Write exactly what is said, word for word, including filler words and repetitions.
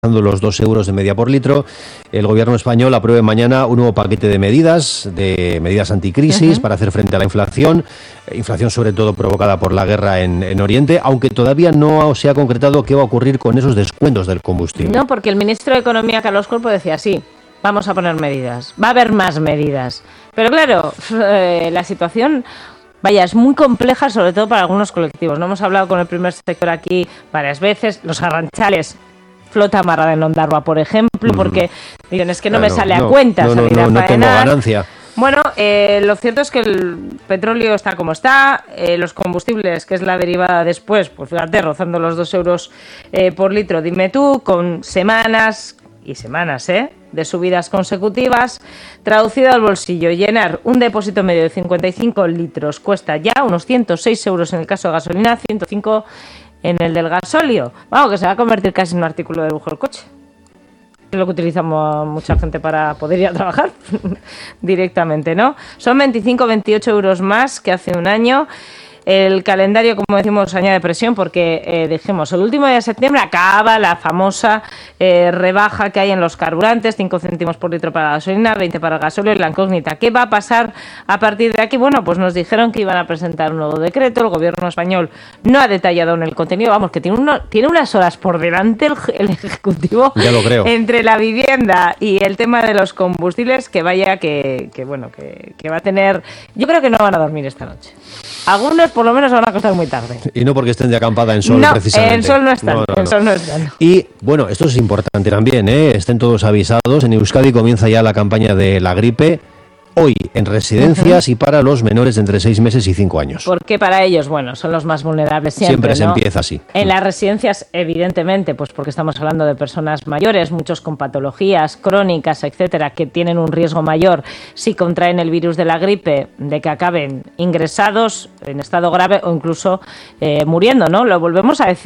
los dos euros de media por litro. El gobierno español apruebe mañana un nuevo paquete de medidas, de medidas anticrisis uh-huh. para hacer frente a la inflación, inflación sobre todo provocada por la guerra en, en Oriente, aunque todavía no se ha concretado qué va a ocurrir con esos descuentos del combustible. No, porque el ministro de Economía, Carlos Cuerpo, decía sí, vamos a poner medidas, va a haber más medidas. Pero claro, eh, la situación... Vaya, es muy compleja, sobre todo para algunos colectivos. No hemos hablado con el primer sector aquí varias veces, los arranchales. Flota amarrada en Ondarroa, por ejemplo, porque dicen, es que no claro, me sale no, a cuenta no, salir no, a no, no tengo faenar. ganancia. Bueno, eh, lo cierto es que el petróleo está como está, eh, los combustibles, que es la derivada después, pues fíjate, rozando los dos euros eh, por litro, dime tú, con semanas y semanas, ¿eh?, de subidas consecutivas. Traducido al bolsillo, llenar un depósito medio de cincuenta y cinco litros cuesta ya unos ciento seis euros en el caso de gasolina, ciento cinco en el del gasóleo. Vamos, que se va a convertir casi en un artículo de lujo el coche. Es lo que utilizamos mucha gente para poder ir a trabajar directamente, ¿no? Son veinticinco, veintiocho euros más que hace un año. El calendario, como decimos, añade presión porque, eh, dijimos, el último día de septiembre acaba la famosa eh, rebaja que hay en los carburantes, cinco céntimos por litro para la gasolina, veinte para el gasóleo y la incógnita. ¿Qué va a pasar a partir de aquí? Bueno, pues nos dijeron que iban a presentar un nuevo decreto, el gobierno español no ha detallado en el contenido, vamos, que tiene, uno, tiene unas horas por delante el, el Ejecutivo. Ya lo creo. Entre la vivienda y el tema de los combustibles, que vaya que, que bueno, que, que va a tener... Yo creo que no van a dormir esta noche. Algunos por lo menos van a acostar muy tarde. Y no porque estén de acampada en sol, no, precisamente. en sol no están, no, no, en no. sol no están. Y, bueno, esto es importante también, ¿eh? Estén todos avisados. En Euskadi comienza ya la campaña de la gripe. Hoy en residencias uh-huh. y para los menores de entre seis meses y cinco años. Porque para ellos, bueno, son los más vulnerables siempre, Siempre se ¿no? empieza así. En las residencias, evidentemente, pues porque estamos hablando de personas mayores, muchos con patologías crónicas, etcétera, que tienen un riesgo mayor si contraen el virus de la gripe, de que acaben ingresados en estado grave o incluso eh, muriendo, ¿no? Lo volvemos a decir.